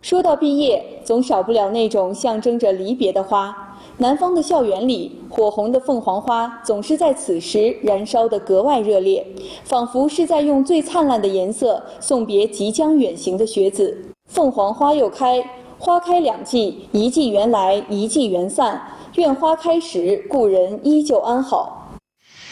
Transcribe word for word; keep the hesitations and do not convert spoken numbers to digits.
说到毕业，总少不了那种象征着离别的花。南方的校园里，火红的凤凰花总是在此时燃烧得格外热烈，仿佛是在用最灿烂的颜色送别即将远行的学子。凤凰花又开，花开两季，一季原来，一季缘散。愿花开时，故人依旧安好。